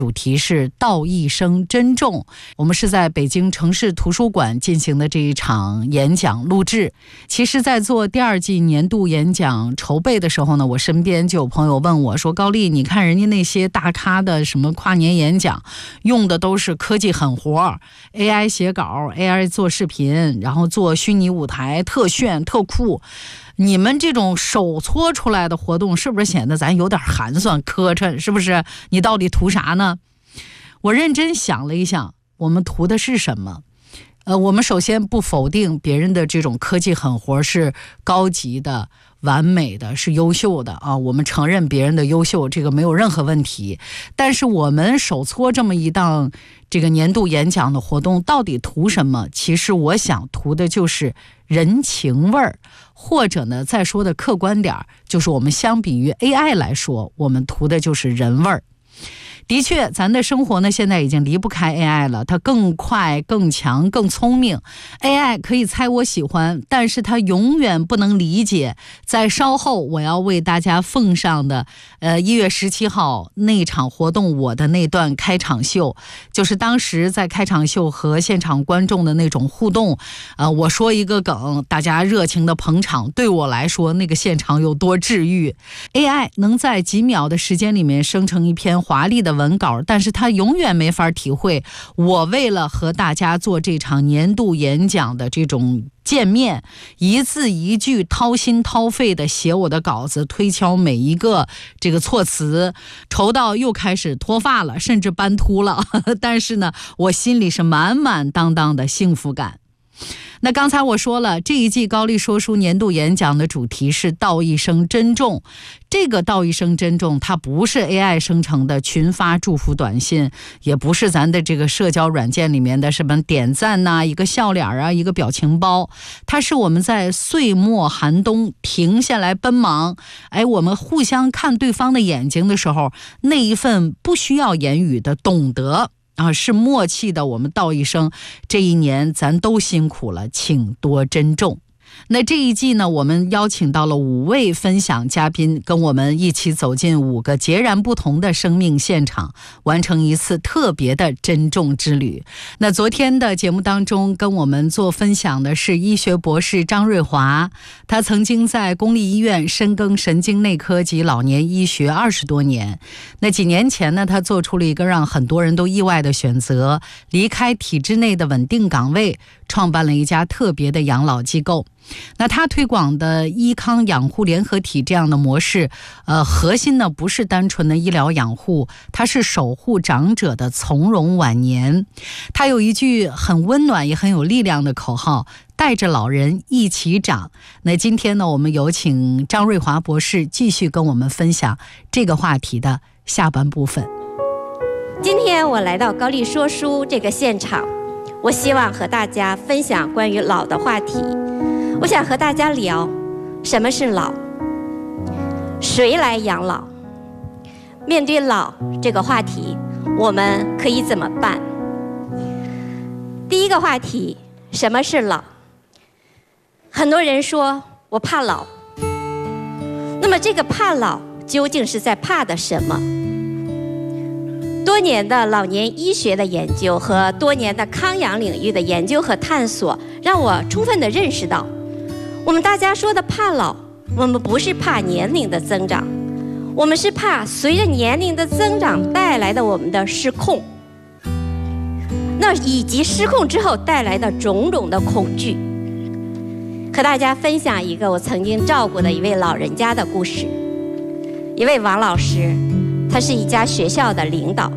主题是道一生珍重。我们是在北京城市图书馆进行的这一场演讲录制。其实在做第2季年度演讲筹备的时候呢，我身边就有朋友问我说，高丽，你看人家那些大咖的什么跨年演讲用的都是科技狠活， AI 写稿， AI 做视频，然后做虚拟舞台，特炫特酷，你们这种手搓出来的活动是不是显得咱有点寒酸磕碜？是不是？你到底图啥呢？我认真想了一想，我们图的是什么？我们首先不否定别人的这种科技狠活是高级的、完美的，是优秀的啊，我们承认别人的优秀，这个没有任何问题。但是我们手搓这么一档这个年度演讲的活动，到底图什么？其实我想图的就是人情味儿，或者呢，再说的客观点，就是我们相比于 AI 来说，我们图的就是人味儿。的确，咱的生活呢，现在已经离不开 AI 了，它更快、更强、更聪明。AI 可以猜我喜欢，但是它永远不能理解。在稍后我要为大家奉上的1月17号那场活动我的那段开场秀，就是当时在开场秀和现场观众的那种互动。我说一个梗，大家热情的捧场，对我来说那个现场有多治愈。AI 能在几秒的时间里面生成一篇华丽的文稿，但是他永远没法体会我为了和大家做这场年度演讲的这种见面，一字一句掏心掏肺的写我的稿子，推敲每一个这个措辞，愁到又开始脱发了，甚至斑秃了但是呢，我心里是满满当当的幸福感。那刚才我说了，这一季高丽说书年度演讲的主题是道一生珍重。这个道一生珍重，它不是 AI 生成的群发祝福短信，也不是咱的这个社交软件里面的什么点赞呐、一个笑脸啊、一个表情包，它是我们在岁末寒冬停下来奔忙，我们互相看对方的眼睛的时候，那一份不需要言语的懂得是默契的，我们道一声，这一年咱都辛苦了，请多珍重。那这一季呢，我们邀请到了5位分享嘉宾，跟我们一起走进5个截然不同的生命现场，完成一次特别的珍重之旅。那昨天的节目当中跟我们做分享的是医学博士张瑞华，他曾经在公立医院深耕神经内科及老年医学20多年。那几年前呢，他做出了一个让很多人都意外的选择，离开体制内的稳定岗位，创办了一家特别的养老机构。那他推广的医康养护联合体这样的模式，核心呢不是单纯的医疗养护，它是守护长者的从容晚年。他有一句很温暖也很有力量的口号，带着老人一起长。那今天呢，我们有请张瑞华博士继续跟我们分享这个话题的下半部分。 今天我来到高丽说书这个现场，我希望和大家分享关于老的话题。我想和大家聊什么是老，谁来养老，面对老这个话题我们可以怎么办。第一个话题，什么是老？很多人说我怕老，那么这个怕老究竟是在怕的什么？多年的老年医学的研究和多年的康养领域的研究和探索，让我充分地认识到，我们大家说的怕老，我们不是怕年龄的增长，我们是怕随着年龄的增长带来的我们的失控，那以及失控之后带来的种种的恐惧。和大家分享一个我曾经照顾的一位老人家的故事。一位王老师，他是一家学校的领导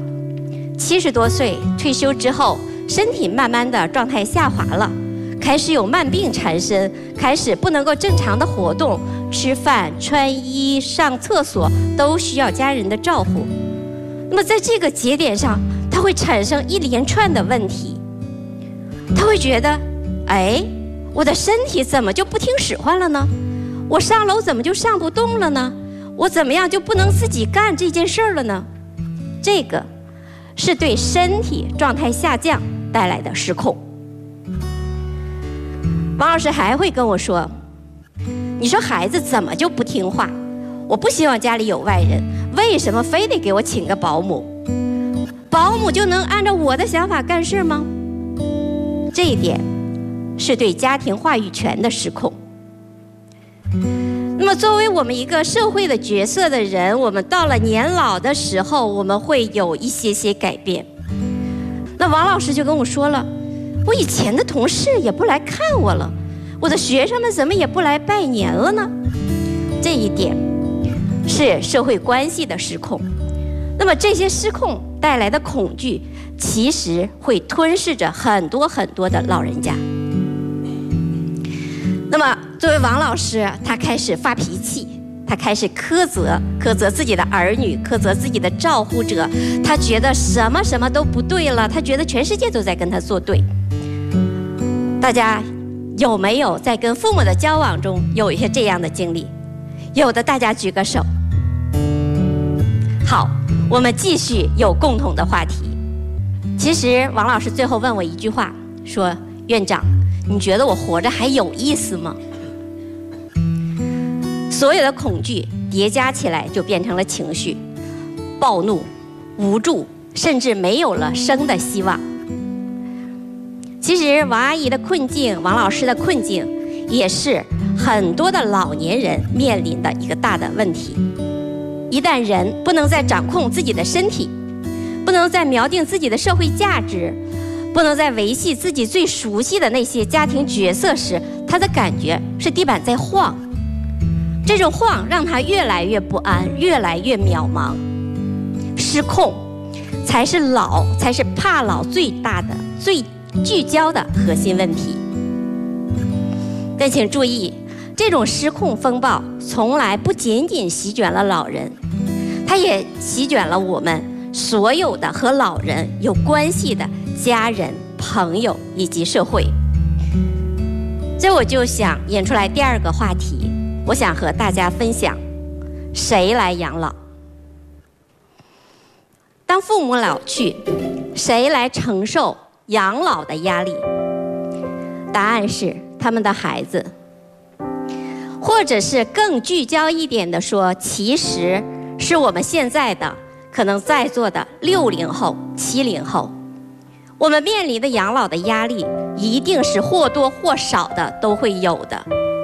，70多岁退休之后，身体慢慢的状态下滑了，开始有慢病缠身，开始不能够正常的活动，吃饭、穿衣、上厕所都需要家人的照顾。那么在这个节点上，他会产生一连串的问题。他会觉得，我的身体怎么就不听使唤了呢？我上楼怎么就上不动了呢？我怎么样就不能自己干这件事儿了呢？这个是对身体状态下降带来的失控。王老师还会跟我说，你说孩子怎么就不听话？我不希望家里有外人，为什么非得给我请个保姆？ 母就能按照我的想法干事吗？这一点是对家庭话语权的失控。那么作为我们一个社会的角色的人，我们到了年老的时候，我们会有一些改变。那王老师就跟我说了，我以前的同事也不来看我了，我的学生们怎么也不来拜年了呢？这一点是社会关系的失控。那么这些失控带来的恐惧，其实会吞噬着很多的老人家。那么作为王老师，他开始发脾气，他开始苛责自己的儿女，苛责自己的照护者，他觉得什么都不对了，他觉得全世界都在跟他作对。大家有没有在跟父母的交往中有一些这样的经历？有的大家举个手。好，我们继续有共同的话题。其实王老师最后问我一句话，说院长，你觉得我活着还有意思吗？所有的恐惧叠加起来就变成了情绪，暴怒、无助，甚至没有了生的希望。其实王阿姨的困境，王老师的困境，也是很多的老年人面临的一个大的问题。一旦人不能再掌控自己的身体，不能再锚定自己的社会价值，不能再维系自己最熟悉的那些家庭角色时，他的感觉是地板在晃。这种晃让他越来越不安，越来越渺茫。失控才是怕老最大的、最聚焦的核心问题。但请注意，这种失控风暴从来不仅仅席卷了老人，它也席卷了我们所有的和老人有关系的家人、朋友以及社会。这我就想引出来第二个话题，我想和大家分享：谁来养老？当父母老去，谁来承受养老的压力？答案是他们的孩子。或者是更聚焦一点的说，其实是我们现在的可能在座的60后、70后，我们面临的养老的压力一定是或多或少的都会有的。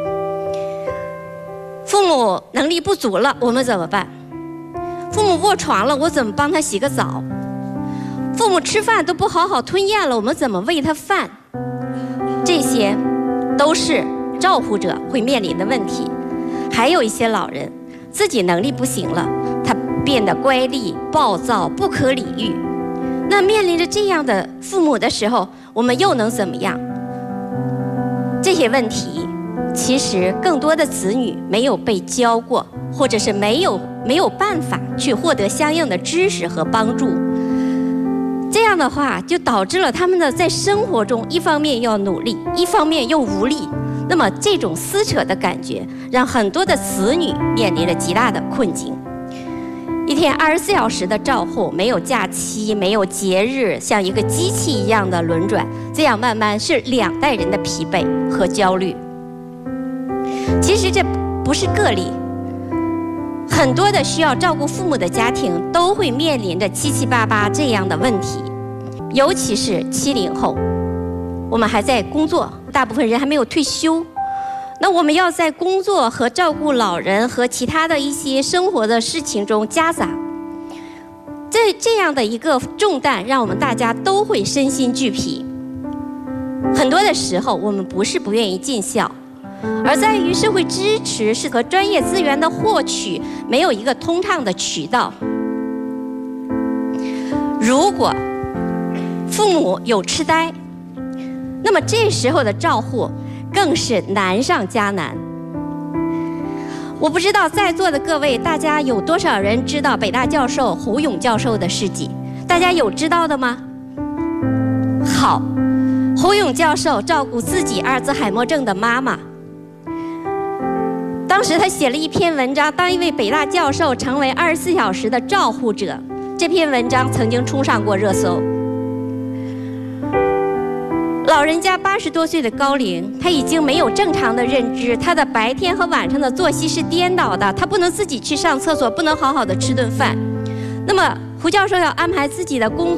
父母能力不足了，我们怎么办？父母卧床了，我怎么帮他洗个澡？父母吃饭都不好好吞咽了，我们怎么喂他饭？这些都是照护者会面临的问题。还有一些老人自己能力不行了，他变得乖戾、暴躁、不可理喻。那面临着这样的父母的时候，我们又能怎么样？这些问题其实更多的子女没有被教过，或者是没有办法去获得相应的知识和帮助。这样的话就导致了他们的在生活中一方面要努力，一方面又无力。那么这种撕扯的感觉让很多的子女面临着极大的困境。一天24小时的照护，没有假期，没有节日，像一个机器一样的轮转，这样慢慢是2代人的疲惫和焦虑。其实这不是个例，很多的需要照顾父母的家庭都会面临着七七八八这样的问题。尤其是70后，我们还在工作，大部分人还没有退休，那我们要在工作和照顾老人和其他的一些生活的事情中夹杂，这样的一个重担让我们大家都会身心俱疲。很多的时候我们不是不愿意尽孝，而在于社会支持是和专业资源的获取没有一个通畅的渠道。如果父母有痴呆，那么这时候的照护更是难上加难。我不知道在座的各位，大家有多少人知道北大教授胡勇教授的事迹？大家有知道的吗？好，胡勇教授照顾自己阿尔兹海默症的妈妈，当时他写了一篇文章，当一位北大教授成为24小时的照护者，这篇文章曾经冲上过热搜。老人家80多岁的高龄，他已经没有正常的认知，他的白天和晚上的作息是颠倒的，他不能自己去上厕所，不能好好的吃顿饭。那么胡教授要安排自己的工